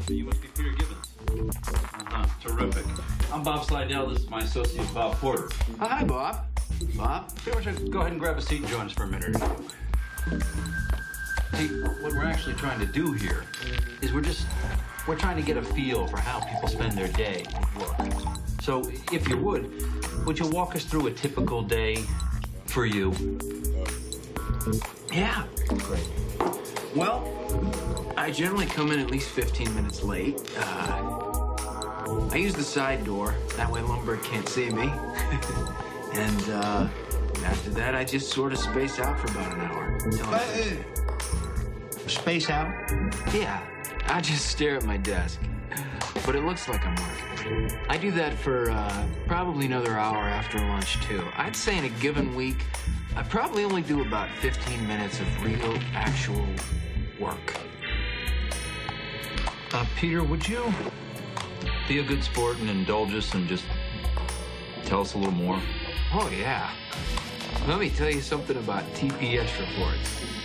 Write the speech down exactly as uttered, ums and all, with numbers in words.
You must be Peter Gibbons. Uh-huh. Terrific. I'm Bob Slidell. This is my associate, Bob Porter. Oh, hi, Bob. Bob? Hey, why don't you go ahead and grab a seat and join us for a minute or two. See, what we're actually trying to do here is we're just, we're trying to get a feel for how people spend their day at work. So, if you would, would you walk us through a typical day for you? Yeah. Great. Well, I generally come in at least fifteen minutes late. Uh, I use the side door. That way Lumberg can't see me. and uh, after that, I just sort of space out for about an hour. Uh, space out? Yeah. I just stare at my desk. But it looks like I'm working. I do that for uh, probably another hour after lunch, too. I'd say in a given week, I probably only do about fifteen minutes of real, actual work. Uh, Peter, would you be a good sport and indulge us and just tell us a little more? Oh, yeah. Let me tell you something about T P S reports.